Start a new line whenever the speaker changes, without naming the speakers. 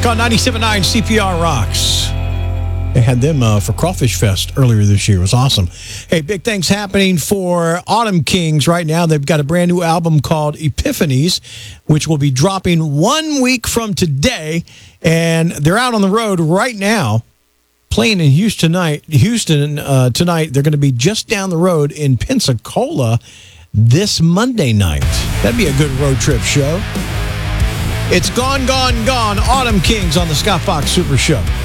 Called 97.9 CPR Rocks. They had them for Crawfish Fest earlier this year. It was awesome. Hey, big things happening for Autumn Kings right now. They've got a brand new album called Epiphanies, which will be dropping 1 week from today. And they're out on the road right now, playing in Houston tonight. They're going to be just down the road in Pensacola this Monday night. That'd be a good road trip show. It's Gone, Gone, Gone. Autumn Kings on the Scott Fox Super Show.